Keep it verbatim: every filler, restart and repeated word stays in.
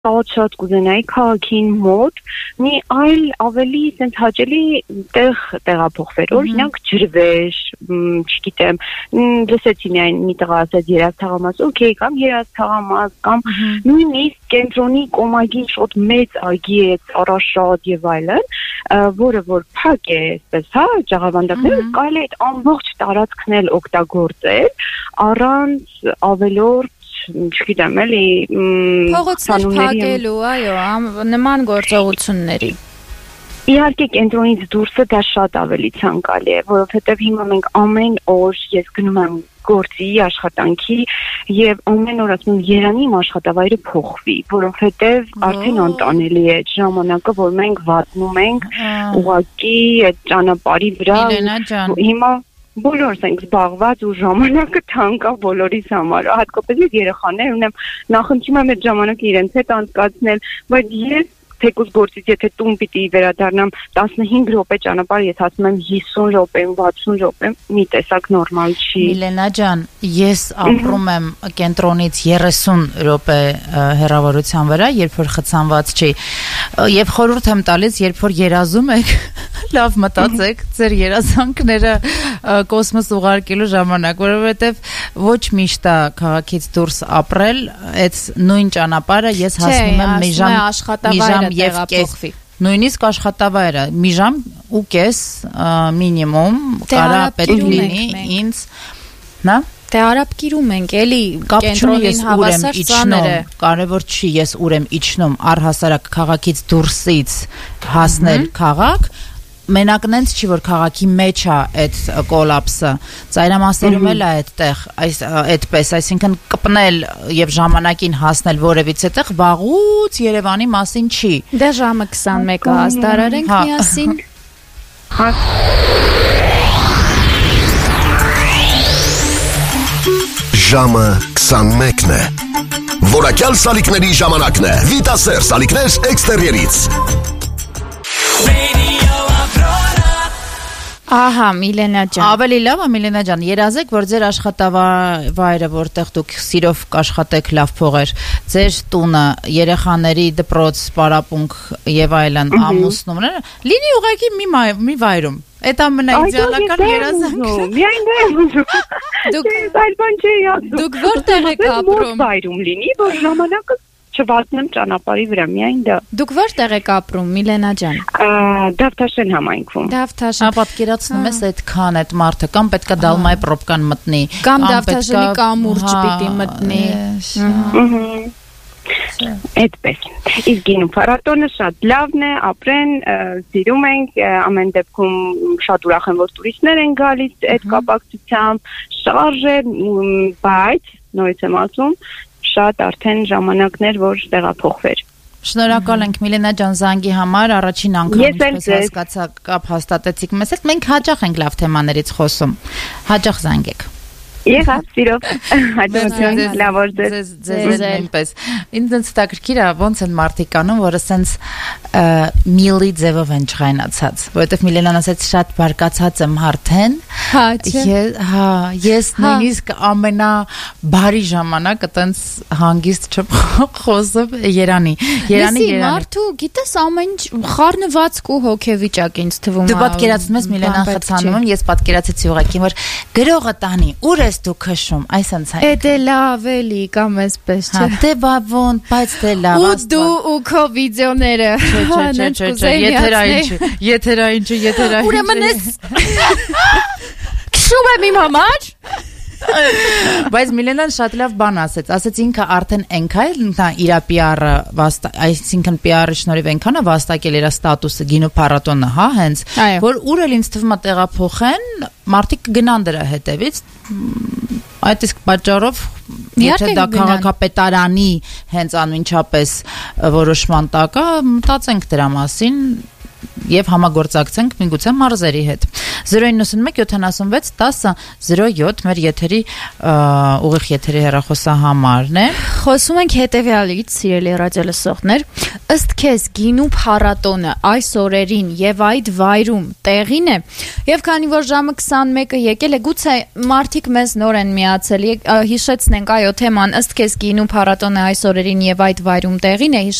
շատ կուզենայի քաղաքին մոտ մի այլ ավելի sense հաճելի տեղ տեղափոխվեր, օրինակ ջրվեժ, չգիտեմ, լսեցի միայն մի տղա ասեց երազթաղամաս, օքեյ, կամ երազթաղամաս, կամ նույնիսկ կենտրոնի կոմագին շատ մեծ այգի է, ծառաշատ եւ այլն, որը որ փակ է, այսպես, հա, ջաղավանդակները կարելի է այդ ամբողջ տարածքն էլ օգտագործել առանց ավելորդ չգիտեմ, էլի փողոցներ փակելու, այո, նման գործողությունների։ Իհարկե կենտրոնից դուրսը դա շատ ավելի ցանկալի է, որովհետև հիմա մենք ամեն օր ես գնում եմ գործի, աշխատանքի եւ ամեն օր ասում եմ Երանի իմ աշխատավայրը փոխվի, որովհետև արդեն անտանելի է այդ ժամանակը, որ մենք վատնում ենք ուղղակի այդ ճանապարհի վրա։ Հիմա բոլորս ենք զբաղված ու ժամանակը թանկ է բոլորիս համար, հատկապես ես երեխաներ ունեմ, նախընտրում եմ այդ ժամանակը իրենց հետ անցկացնել, բայց ես թեկուզ գործից եթե տուն պիտի վերադառնամ տասնհինգ րոպե ճանապարհ, ես ասում եմ հիսուն րոպե, վաթսուն րոպե, մի տեսակ նորմալ չի։ Միլենա ջան, ես ապրում եմ կենտրոնից երեսուն րոպե հեռավորության վրա, երբ որ խցանված չի, եւ խորհուրդ եմ տալիս, երբ որ երազում եք, լավ մտածեք ձեր երազանքները կոսմոս ուղարկելու ժամանակ, որովհետև ոչ միշտ է քաղաքից դուրս ապրել, այդ նույն ճանապարհը ես հասնում եմ մի ժամ, մի ժամ եւ կես, նույնիսկ աշխատավայրը, մի ժամ ու կես մինիմում կարա պետք լինի ինձ, նա Դե արաբկիրում ենք, էլի կենտրոնին հավասար ծանրը։ Կարևոր չի ես ուր եմ իջնում, առհասարակ քաղաքից դուրսից հասնել քաղաք, մենակ նենց չի, որ քաղաքի մեջ է այդ կոլապսը, ծայրամասերում էլ է այդտեղ, այդպես, այսինքն կպնել եւ ժամանակին հասնել որևիցե տեղ վաղուց Երևանի մասին չի։ Դե ժամը քսանմեկը ազդարարենք միասին։ Ժամը քսանմեկն է։ Որակյալ սալիկների ժամանակն է։ Վիտասեր սալիկներ էքստերիերից։ Ահա, Միլենա ջան։ Ավելի լավ է, Միլենա ջան, երազեք, որ ձեր աշխատավայրը, որտեղ դուք սիրով կաշխատեք լավ փողեր, ձեր տունը, երեխաների դպրոց, պարապմունք եւ այլն, ամուսնումները, լինի ուղղակի մի մի վայրում։ Այդ ամենաիդեալական երազանքն է։ Միայն դա եմ ուզում։ Դուք այլ բան չի ասում։ Դուք որտեղ եք ապրում։ Վայրում լինի, որ ժամանակը չվատնեմ ճանապարհի վրա, միայն դա։ Դուք որտեղ եք ապրում, Միլենա ջան։ Դավթաշեն համայնքում։ Դավթաշեն։ Պատկերացնում ես այդքան այդ մարդը, կամ պետքա դալմայի պրոբկան մտնի, կամ Դավթաշենի կամուրջ պիտի մտնի։ Այդպես։ Իսկ գինու փառատոնը շատ լավն է, ապրեն, սիրում ենք, ամեն դեպքում շատ ուրախ եմ, որ տուրիստներ են գալիս այդ կապակցությամբ, շարժ է, բայց նորից եմ ասում, շատ արդեն ժամանակներ, որ տեղափոխվեր։ Շնորհակալ ենք Միլենա ջան զանգի համար, առաջին անգամ ինչպես հասկացա կապ հաստատեցիք մեզ հետ, մենք հաճախ ենք լավ թեմաներից խոսում, հաճախ զանգեք։ Եղավ, սիրով, հաջողություն, լավ օր ձեզ, ձեզ նույնպես։ Ինձ հետաքրքիր է ոնց են մարդիկ անում, որը սենց միլի ձևով են չխայնացած, որովհետև Միլենան ասաց շատ բարկացած եմ արդեն։ Հա, չէ։ Հա, ես նույնիսկ ամենաբարի ժամանակը տենց հանգիստ չխոսում Երանի։ Երանի Երանի։ Մարդու, գիտես, ամեն խառնվածք ու հոգեվիճակ ինձ թվում է։ Դու պատկերացնում ես Միլենան խցանում եմ, ես պատկերացեցի ուղղակի, որ գրողը տանի, ուր ես դու քշում, այսինքն այն։ Էդ է լավ էլի, կամ այսպես, չէ։ Դե բավոն, բայց դե լավ։ Ու դու ու քո վիդեոները։ Չէ, չէ, չէ, եթերային չէ, եթերային չէ, եթերային։ Ուրեմն ես քշում եմ իմ համար։ Բայց Միլենան շատ լավ բան ասեց, ասեց ինքը արդեն այնքան իր պի արը, այսինքն պի արի շնորհիվ այնքան է վաստակել իր ստատուսը գինու փառատոնը, հա, հենց, որ ուր էլ ինձ թվում է տեղափոխեն, մարդիկ կգնան դրա հետևից, այդ իսկ պատճառով, եթե դա քաղաքապետարանի հենց անմիջապես որոշման տակ է, մտածենք դրա մասին, եւ համագործակցենք միգուցե մարզերի հետ։ zero nine one seven seven six one zero zero seven մեր եթերի ուղիղ եթերի հեռախոսահամարն է։ Խոսում ենք հետեւյալից, սիրելի ռադիոլսողներ, ըստ քեզ գինու փառատոնը այս օրերին եւ այդ վայրում տեղին է, եւ քանի որ ժամը twenty-one-ը եկել է, գուցե մարդիկ մեզ նոր են միացել, հիշեցնենք այո թեման, ըստ քեզ գինու փառատոնը այս օրերին եւ այդ վայրում տեղին է,